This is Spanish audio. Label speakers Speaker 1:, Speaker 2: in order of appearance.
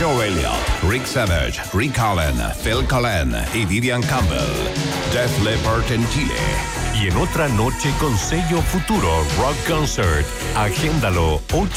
Speaker 1: Joe Elliott, Rick Savage, Rick Allen, Phil Collen y Vivian Campbell. Def Leppard en Chile.
Speaker 2: Y en otra noche con sello Futuro Rock Concert. Agéndalo